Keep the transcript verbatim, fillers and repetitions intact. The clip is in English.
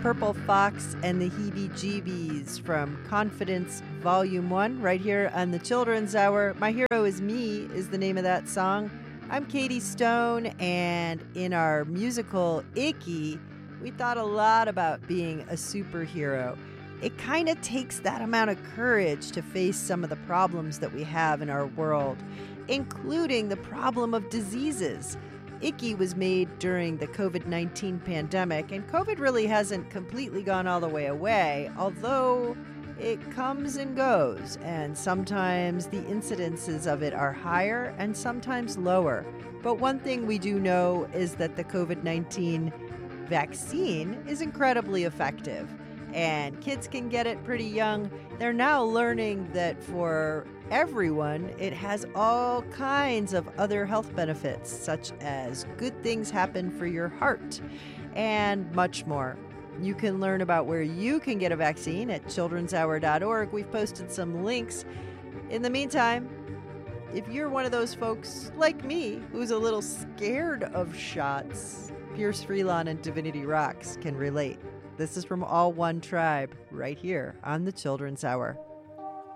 Purple Fox and the Heebie-Jeebies from Confidence Volume one right here on the Children's Hour. My Hero Is Me is the name of that song. I'm Katie Stone, and in our musical Icky, we thought a lot about being a superhero. It kind of takes that amount of courage to face some of the problems that we have in our world, including the problem of diseases. Icky was made during the covid nineteen pandemic, and COVID really hasn't completely gone all the way away, although it comes and goes, and sometimes the incidences of it are higher and sometimes lower. But one thing we do know is that the covid nineteen vaccine is incredibly effective, and kids can get it pretty young. They're now learning that for everyone, it has all kinds of other health benefits, such as good things happen for your heart and much more. You can learn about where you can get a vaccine at children's hour dot org. We've posted some links. In the meantime, if you're one of those folks like me who's a little scared of shots, Pierce Freelon and Divinity Rocks can relate. This is from All One Tribe right here on the Children's Hour.